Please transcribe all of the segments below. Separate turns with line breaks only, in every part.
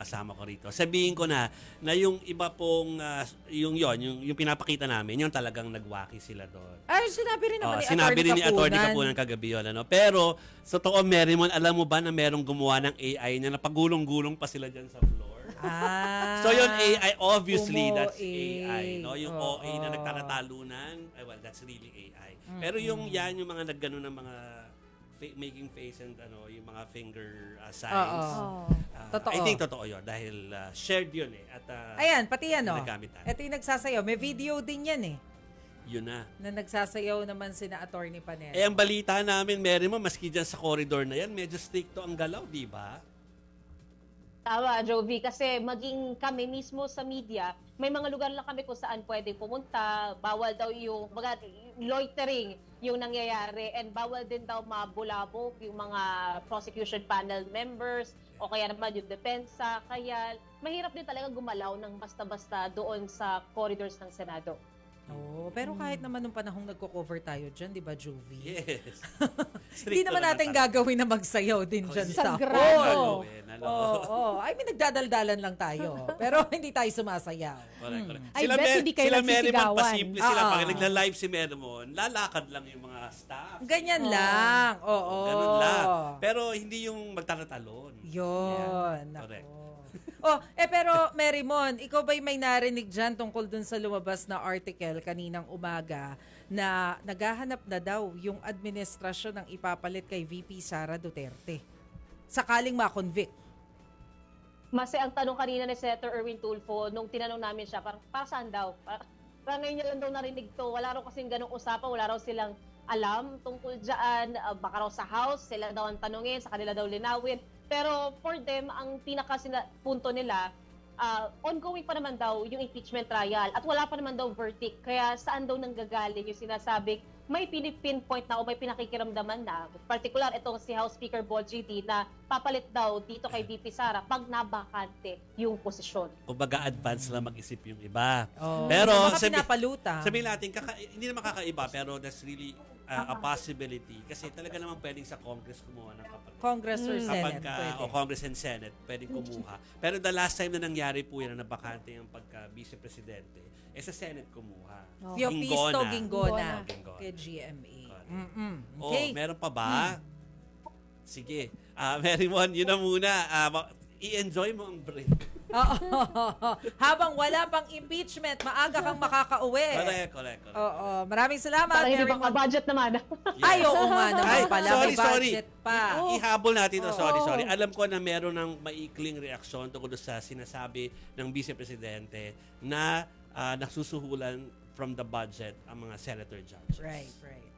kasama ko rito. Sabihin ko na yung iba pong, yung pinapakita namin, yung talagang nagwaki sila doon.
Ay, sinabi rin naman
sinabi rin ni Atty. Kapunan kagabi yun. Ano? Pero, sa totoo, Merrimon, alam mo ba na merong gumawa ng AI niya na pagulong-gulong pa sila dyan sa floor?
Ah,
so yun AI, obviously that's AI, no? Yung OA na nagtatatalunan, well, that's really AI. Pero yung mga naggano ng mga making face and yung mga finger signs.
Totoo.
I think totoo yun dahil shared yun at
ayan, pati yan
nagagamit.
Ito yung nagsasayaw. May video din yan
Yun na.
Na nagsasayaw naman sina Atty. Panelo.
Ang balita namin, Merrimon, maski dyan sa corridor na yan, medyo stricto ang galaw, di ba?
Tama, Jovi, kasi maging kami mismo sa media, may mga lugar lang kami kung saan pwedeng pumunta, bawal daw yung loitering yung nangyayari, and bawal din daw mabulabog yung mga prosecution panel members o kaya naman yung depensa, kaya mahirap din talaga gumalaw ng basta-basta doon sa corridors ng Senado.
Pero kahit naman nung panahong nagko-cover tayo dyan, di ba, Jovi?
Yes.
Hindi naman natin gagawin na magsayaw din dyan sa
grado.
Ay, may nagdadaldalan lang tayo. Pero hindi tayo sumasayaw.
Correct.
I bet hindi kayo nagsisigawan.
Pasimple sila. Pag nagla-live si Merrimon, lalakad lang yung mga staff.
Ganyan lang.
Ganun lang. Pero hindi yung magtatatalon.
Yun.
Correct.
Pero Merrimon, ikaw ba'y may narinig dyan tungkol dun sa lumabas na article kaninang umaga na naghahanap na daw yung administrasyon ng ipapalit kay VP Sara Duterte? Sakaling ma-convict.
Ang tanong kanina ni Senator Erwin Tulfo, nung tinanong namin siya, para saan daw? Parang ngayon niya lang daw narinig to. Wala raw kasing ganong usapan, wala raw silang alam tungkol dyan. Baka raw sa House, sila daw ang tanungin, sa kanila daw linawin. Pero for them, ang punto nila, ongoing pa naman daw yung impeachment trial at wala pa naman daw verdict. Kaya saan daw nanggagaling yung sinasabing may pinpoint na o may pinakikiramdaman na, particular itong si House Speaker Bo GD na papalit daw dito kay VP Sara pag nabakante yung posisyon.
Kumbaga advance lang mag-isip yung iba.
Pero pinapaluta.
Sabihin natin, hindi naman kakaiba pero that's really a possibility. Kasi talaga naman pwedeng sa Congress kumuha ng kapalit.
Congress or Senate.
O Congress and Senate, pwedeng kumuha. Pero the last time na nangyari po yan na nabakante yung pagka-vice-presidente, sa Senate kumuha.
Piopisto Ginggona. Kay GMA.
Okay. Meron pa ba? Sige. Merrimon, yun na muna. I-enjoy mo ang break.
Habang wala pang impeachment, maaga kang makakauwi.
Correct.
Maraming salamat.
Para hindi bang budget naman.
Ay, oo nga naman pala. May budget pa.
Ihabol natin to. Sorry. Alam ko na meron ng maikling reaksyon tungkol sa sinasabi ng Vice Presidente na nagsusuhulan from the budget ang mga senator judges.
Right.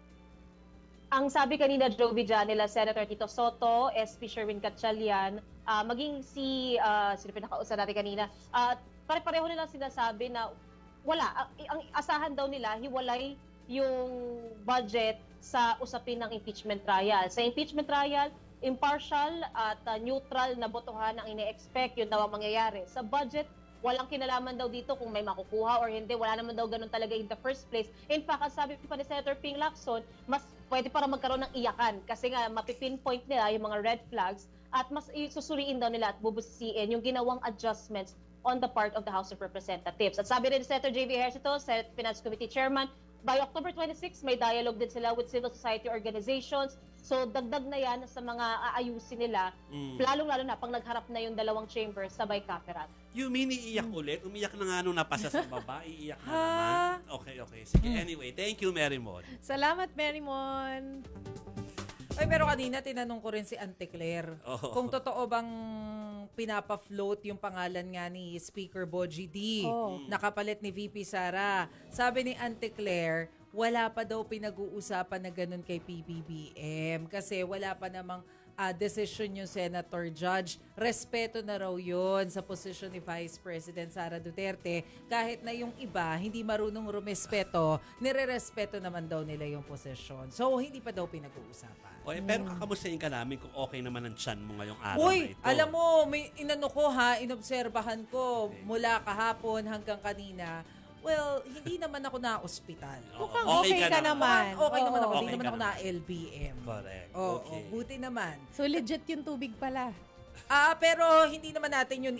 Ang sabi kanina, Jovi, dyan nila Senator Tito Soto, SP Sherwin Gatchalian, maging sino pinakausap natin kanina, pare-pareho nila sinasabi na ang asahan daw nila, hiwalay yung budget sa usapin ng impeachment trial. Sa impeachment trial, impartial at neutral na botohan ang ine-expect, yun daw ang mangyayari. Sa budget, walang kinalaman daw dito kung may makukuha or hindi. Wala naman daw ganun talaga in the first place. In fact, sabi pa ni Senator Ping Lacson, mas pwede para magkaroon ng iyakan kasi nga mapipinpoint nila yung mga red flags at mas susuriin daw nila at bubusisiin yung ginawang adjustments on the part of the House of Representatives. At sabi rin ni Senator J.V. Ejercito, Senate Finance Committee Chairman, by October 26, may dialogue din sila with civil society organizations. So, dagdag na yan sa mga aayusin nila, lalong-lalo na pag nagharap na yung dalawang chambers sa bicameral.
You mean iiyak ulit? Umiyak na nga nung napasa sa baba, iiyak na naman? Okay. Sige, anyway, thank you, Merrimon.
Salamat, Merrimon.
Ay, pero kanina tinanong ko rin si Auntie Claire kung totoo bang pinapa-float yung pangalan nga ni Speaker Bogie D. Nakapalit ni VP Sara. Sabi ni Auntie Claire, wala pa daw pinag-uusapan na ganun kay PBBM kasi wala pa namang decision yung Senator Judge. Respeto na raw yun sa posisyon ni Vice President Sara Duterte. Kahit na yung iba, hindi marunong rumespeto, nire-respeto naman daw nila yung posisyon. So, hindi pa daw pinag-uusapan.
Pero kakamustahin ka namin kung okay naman ang tiyan mo ngayong araw
na
ito.
Alam mo, may inano ko inobserbahan ko mula kahapon hanggang kanina. Well, hindi naman ako na-ospital.
Mukhang okay ka naman.
Okay naman ako.
Okay
Hindi naman
ka
ako na-LBM.
Correct.
Okay. Buti naman.
So legit yung tubig pala.
Pero hindi naman natin yun